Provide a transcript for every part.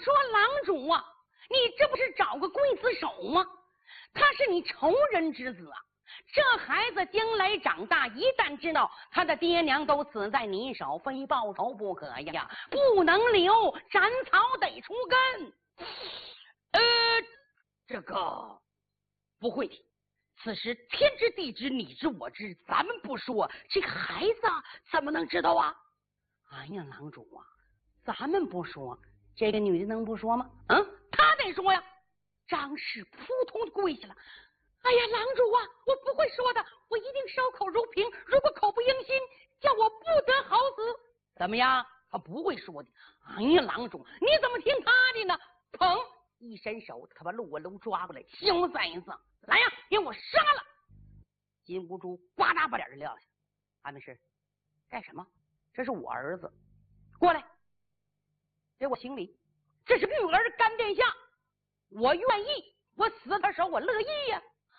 说郎主啊，你这不是找个刽子手吗？他是你仇人之子啊！这孩子将来长大，一旦知道他的爹娘都死在你手，非报仇不可呀！不能留，斩草得除根。 这个不会的。此时天知地知，你知我知，咱们不说，这个孩子怎么能知道啊？ 哎呀，郎主啊，咱们不说，这个女的能不说吗？ 她得说呀。 张氏扑通跪下了。哎呀，郎主啊，我不会说的，我一定守口如瓶。如果口不应心，叫我不得好死。 怎么样？他不会说的。 哎呀，郎主，你怎么听他的呢？砰！一伸手，他把陆文龙抓过来，凶三子，来呀，给我杀了！金兀术呱嗒把脸就撂下。安美师，干什么？这是我儿子，过来，给我行礼。这是玉儿干殿下，我愿意，我死他手，我乐意呀！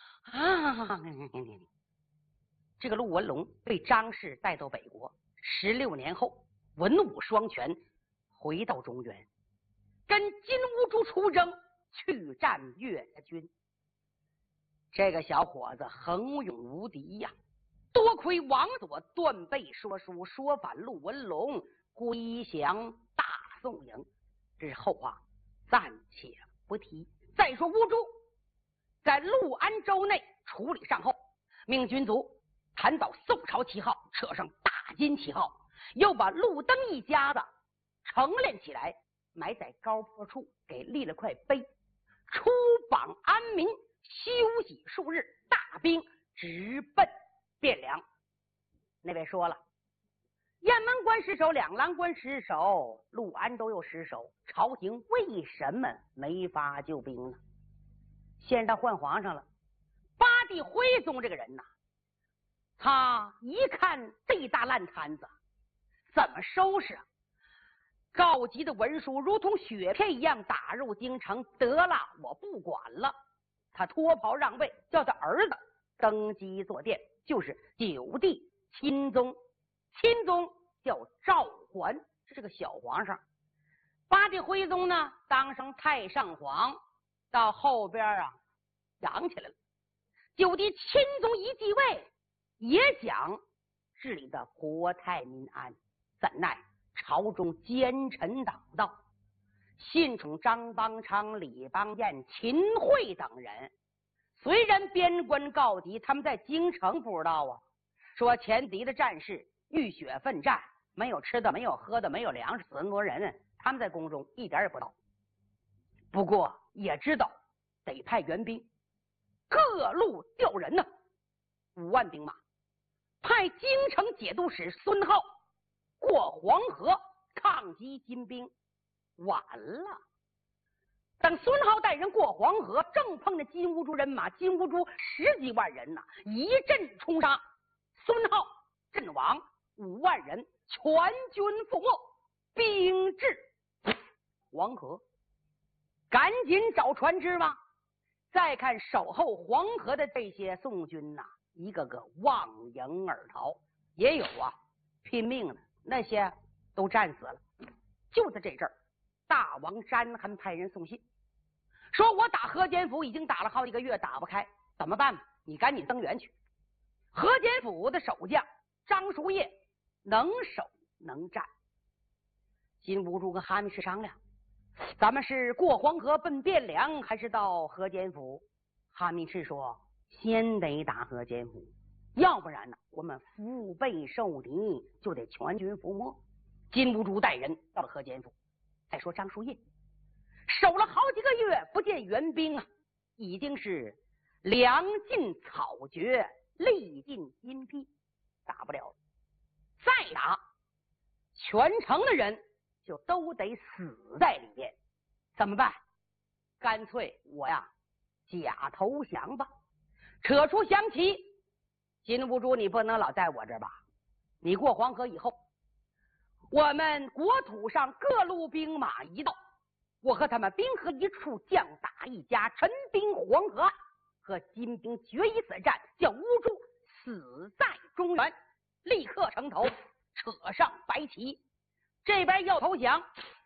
这个陆文龙被张氏带到北国，16年后，文武双全，回到中原，跟金兀术出征，去战岳军。这个小伙子横勇无敌呀！多亏王佐断背说书，说反陆文龙，归降大宋营。这是后话，暂且不提。再说乌珠在陆安州内处理善后，命军卒弹倒宋朝旗号，扯上大金旗号，又把陆登一家子成殓起来，埋在高坡处，给立了块碑。出访安民，休息数日，大兵直奔汴梁。那位说了，雁门关失守，两郎关失守，陆安州又失守，朝廷为什么没法救兵呢？现在他换皇上了，八弟徽宗这个人呐，他一看这大烂摊子，怎么收拾啊？告急的文书如同雪片一样打入京城，得了，我不管了。他脱袍让位，叫他儿子登基坐殿，就是9弟钦宗。钦宗叫赵桓，这是个小皇上。八弟徽宗呢，当上太上皇，到后边养起来了。9弟钦宗一继位，也想治理的国泰民安，怎奈朝中奸臣当道，信宠张邦昌、李邦彦、秦桧等人。虽然边关告急，他们在京城不知道啊，说前敌的战士浴血奋战，没有吃的，没有喝的，没有粮食，死那么多人，他们在宫中一点也不知道。不过也知道得派援兵，各路调人呢，5万兵马，派京城节度使孙浩过黄河抗击金兵。晚了，等孙浩带人过黄河，正碰着金兀术人马，金兀术10几万人呐，一阵冲杀，孙浩阵亡，5万人全军覆没，兵至黄河。赶紧找船只吧。再看守候黄河的这些宋军呐，一个个望营而逃，也有拼命的，那些都战死了。就在这阵儿，大王詹还派人送信，说我打河间府已经打了好几个月，打不开，怎么办？你赶紧增援去。河间府的守将张叔夜能守能战。金兀术跟哈密士商量，咱们是过黄河奔汴梁，还是到河间府？哈密士说，先得打河间府，要不然呢，我们腹背受敌，就得全军覆没。金兀术带人到了河间府。再说张叔夜守了好几个月，不见援兵啊，已经是粮尽草绝，力尽筋疲，打不了了。再打，全城的人就都得死在里面，怎么办？干脆我假投降吧。扯出降旗，金兀术，你不能老在我这儿吧？你过黄河以后，我们国土上各路兵马一到，我和他们兵合一处，将打一家，陈兵黄河，和金兵决一死战，叫乌珠死在中原，立刻城头，扯上白旗。这边要投降，